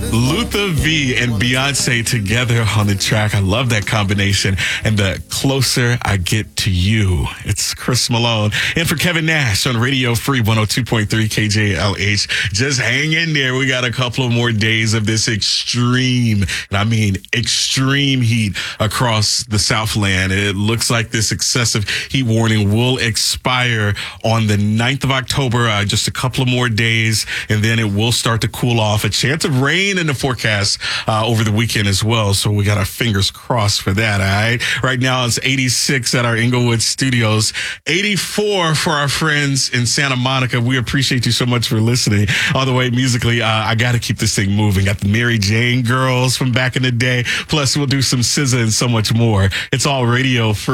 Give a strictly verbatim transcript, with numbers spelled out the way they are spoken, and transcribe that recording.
Luther V and Beyonce together on the track. I love that combination. And the closer I get to you, it's Chris Malone. And for Kevin Nash on Radio Free one oh two point three K J L H. Just hang in there. We got a couple of more days of this extreme, and I mean extreme heat across the Southland. It looks like this excessive heat warning will expire on the ninth of October. Uh, just a couple of more days, and then it will start to cool off. A chance of rain in the forecast uh, over the weekend as well. So we got our fingers crossed for that. All right. Right now it's eighty-six at our Inglewood studios, eighty-four for our friends in Santa Monica. We appreciate you so much for listening all the way musically. Uh, I got to keep this thing moving. Got the Mary Jane girls from back in the day. Plus we'll do some S Z A and so much more. It's all Radio Free.